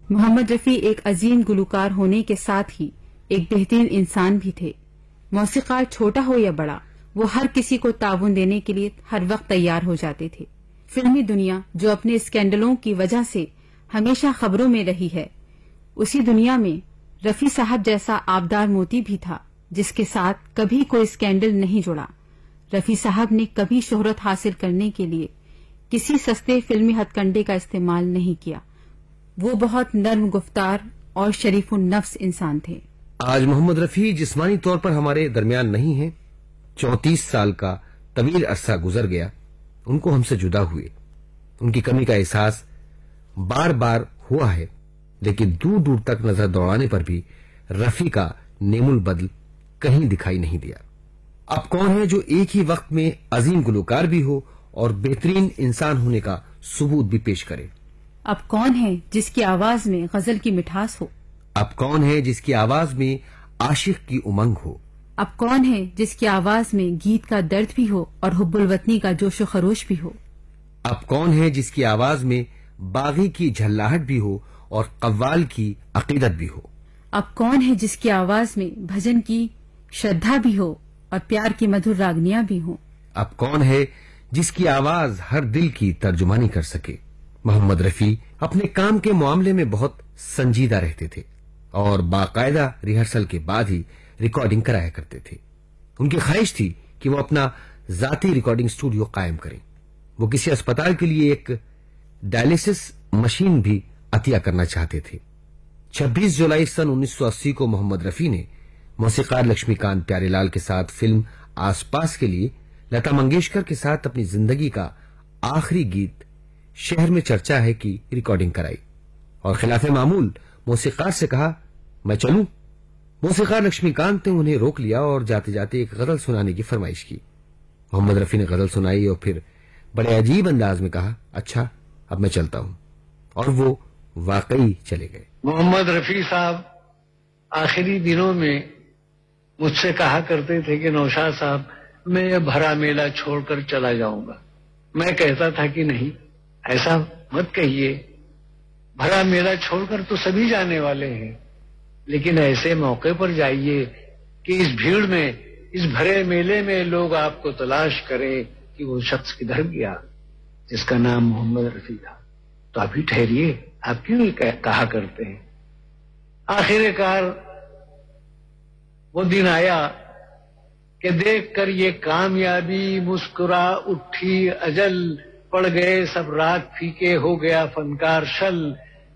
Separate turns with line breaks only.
محمد رفیع ایک عظیم گلوکار ہونے کے ساتھ ہی ایک بہترین انسان بھی تھے۔ موسیقار چھوٹا ہو یا بڑا، وہ ہر کسی کو تعاون دینے کے لیے ہر وقت تیار ہو جاتے تھے۔ فلمی دنیا جو اپنے اسکینڈلوں کی وجہ سے ہمیشہ خبروں میں رہی ہے، اسی دنیا میں رفیع صاحب جیسا آبدار موتی بھی تھا جس کے ساتھ کبھی کوئی اسکینڈل نہیں جڑا۔ رفیع صاحب نے کبھی شہرت حاصل کرنے کے لیے کسی سستے فلمی ہتھ کنڈے کا استعمال نہیں کیا۔ وہ بہت نرم گفتار اور شریف النفس انسان تھے۔
آج محمد رفیع جسمانی طور پر ہمارے درمیان نہیں ہیں۔ 34 سال کا طویل عرصہ گزر گیا، ان کو ہم سے جدا ہوئے۔ ان کی کمی کا احساس بار بار ہوا ہے، لیکن دور دور تک نظر دوڑانے پر بھی رفیع کا نیم البدل کہیں دکھائی نہیں دیا۔ اب کون ہے جو ایک ہی وقت میں عظیم گلوکار بھی ہو اور بہترین انسان ہونے کا ثبوت بھی پیش کرے؟
اب کون ہے جس کی آواز میں غزل کی مٹھاس ہو؟
اب کون ہے جس کی آواز میں عاشق کی امنگ ہو؟
اب کون ہے جس کی آواز میں گیت کا درد بھی ہو اور حب الوطنی کا جوش و خروش بھی ہو؟
اب کون ہے جس کی آواز میں باغی کی جھلاہٹ بھی ہو اور قوال کی عقیدت بھی ہو؟
اب کون ہے جس کی آواز میں بھجن کی شردھا بھی ہو اور پیار کی مدھر راگنیاں بھی ہوں؟
اب کون ہے جس کی آواز ہر دل کی ترجمانی کر سکے؟ محمد رفیع اپنے کام کے معاملے میں بہت سنجیدہ رہتے تھے اور باقاعدہ ریہرسل کے بعد ہی ریکارڈنگ کرایا کرتے تھے۔ ان کی خواہش تھی کہ وہ اپنا ذاتی ریکارڈنگ اسٹوڈیو قائم کریں۔ وہ کسی اسپتال کے لیے ایک ڈائلیسس مشین بھی عطیہ کرنا چاہتے تھے۔ 26 جولائی سن 1980 کو محمد رفیع نے موسیقار لکشمی کانت پیارے لال کے ساتھ فلم آس پاس کے لیے لتا منگیشکر کے ساتھ اپنی زندگی کا آخری گیت شہر میں چرچا ہے کی ریکارڈنگ کرائی اور خلاف معمول موسیقار سے کہا میں چلوں۔ موسیقار لکشمی کانت نے انہیں روک لیا اور جاتے جاتے ایک غزل سنانے کی فرمائش کی۔ محمد رفیع نے غزل سنائی اور پھر بڑے عجیب انداز میں کہا اچھا اب میں چلتا ہوں، اور وہ واقعی چلے گئے۔
محمد رفیع صاحب آخری دنوں میں مجھ سے کہا کرتے تھے کہ نوشاد صاحب میں یہ بھرا میلہ چھوڑ کر چلا جاؤں گا۔ میں کہتا تھا کہ نہیں، ایسا مت کہیے، بھرا میلہ چھوڑ کر تو سبھی جانے والے ہیں، لیکن ایسے موقع پر جائیے کہ اس بھیڑ میں، اس بھرے میلے میں لوگ آپ کو تلاش کریں کہ وہ شخص کدھر گیا جس کا نام محمد رفیع تھا۔ تو ابھی ٹھہریے، آپ کیوں یہ کہا کرتے ہیں؟ آخر کار وہ دن آیا کہ دیکھ کر یہ کامیابی مسکرا اٹھی اجل، پڑ گئے سب رات پھیکے، ہو گیا فنکار شل،